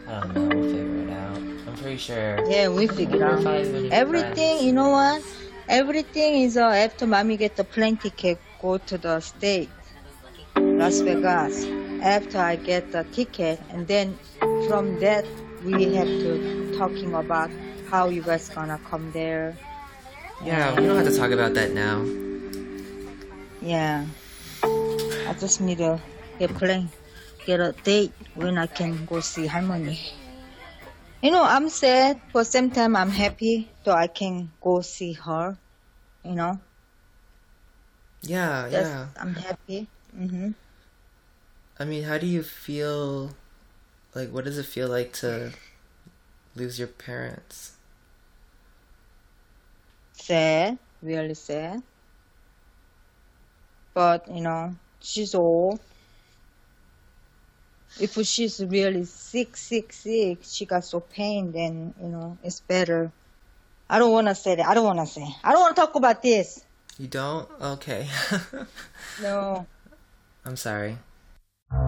I don't know. We'll figure it out. I'm pretty sure. Yeah, we figure We're out 5 minutes everything. friends. You know what? Everything is after mommy get the plane ticket, go to the state, Las Vegas. After I get the ticket, and then from that we have to talking about how you guys gonna come there. Yeah, we don't have to talk about that now. Yeah, I just need to get a date when I can go see Harmony. You know, I'm sad, but same time I'm happy so I can go see her. You know, Yeah. I'm happy. I mean, how do you feel? Like, what does it feel like to lose your parents? Sad, really sad. But you know, she's old. If she's really sick, she got so pain, then you know it's better. I don't want to say that. I don't want to talk about this. You don't? Okay. No. I'm sorry.